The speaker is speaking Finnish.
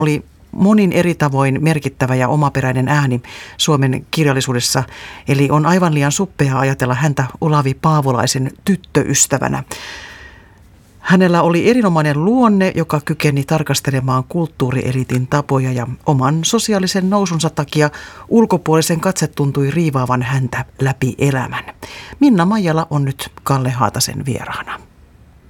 oli monin eri tavoin merkittävä ja omaperäinen ääni Suomen kirjallisuudessa, eli on aivan liian suppeaa ajatella häntä Olavi Paavolaisen tyttöystävänä. Hänellä oli erinomainen luonne, joka kykeni tarkastelemaan kulttuurieliitin tapoja ja oman sosiaalisen nousunsa takia ulkopuolisen katse tuntui riivaavan häntä läpi elämän. Minna Maijala on nyt Kalle Haatasen vieraana.